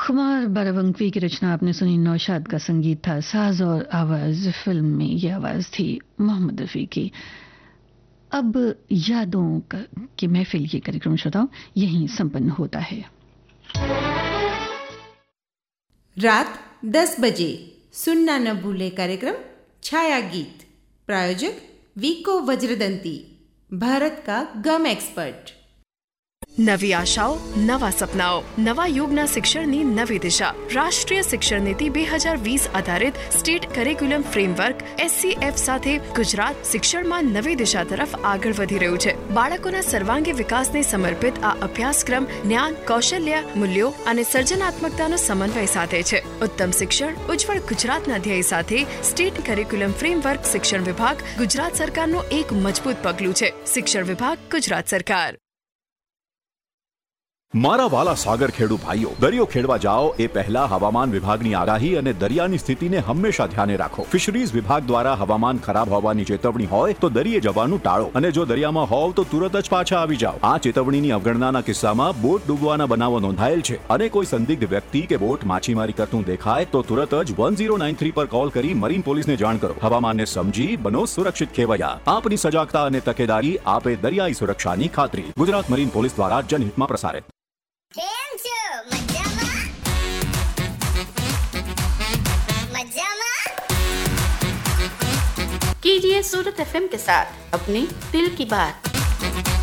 खुमार बारावंकवी की रचना आपने सुनी, नौशाद का संगीत था, साज और आवाज फिल्म में ये आवाज थी मोहम्मद रफी की। अब यादों की महफिल ये कार्यक्रम श्रोताओं यहीं संपन्न होता है। रात 10 बजे सुनना न भूले कार्यक्रम छाया गीत, प्रायोजक वीको वज्रदंती, भारत का गम एक्सपर्ट। નવી આશાઓ, નવા સપનાઓ, નવા યુગના શિક્ષણની નવી દિશા। રાષ્ટ્રીય શિક્ષણ નીતિ 2020 આધારિત સ્ટેટ કરિક્યુલમ ફ્રેમવર્ક SCF સાથે ગુજરાત શિક્ષણમાં નવી દિશા તરફ આગળ વધી રહ્યું છે। બાળકોના સર્વાંગી વિકાસને સમર્પિત આ અભ્યાસક્રમ જ્ઞાન, કૌશલ્ય, મૂલ્યો અને સર્જનાત્મકતાનો સમન્વય સાધે છે। ઉત્તમ શિક્ષણ, ઉજ્જવળ ગુજરાતના ધ્યેય સાથે સ્ટેટ કરિક્યુલમ ફ્રેમવર્ક શિક્ષણ વિભાગ ગુજરાત સરકારનું એક મજબૂત પગલું છે। શિક્ષણ વિભાગ, ગુજરાત સરકાર। મારા વાલા સાગર ખેડૂ ભાઈઓ, દરિયો ખેડવા જાઓ એ પહેલા હવામાન વિભાગની આગાહી અને દરિયાની સ્થિતિને હંમેશા ધ્યાને રાખો। ફિશરીઝ વિભાગ દ્વારા હવામાન ખરાબ હોવાની ચેતવણી હોય તો દરિયે જવાનું ટાળો અને જો દરિયામાં હોવ તો તુરત જ પાછા આવી જાઓ। આ ચેતવણીની અવગણનાના કિસ્સામાં બોટ ડૂબવાના બનાવો નોંધાયેલ છે અને કોઈ સંદિગ્ધ વ્યક્તિ કે બોટ માછીમારી કરતું દેખાય તો તુરત જ 1093 પર કોલ કરી મરીન પોલીસને જાણ કરો। હવામાનને સમજી બનો સુરક્ષિત ખેવૈયા। આપની સજાગતા અને તકેદારી આપે દરિયાઈ સુરક્ષાની ખાતરી। ગુજરાત મરીન પોલીસ દ્વારા જનહિતમાં પ્રસારિત। कीजिए सूरत FM के साथ अपनी दिल की बात।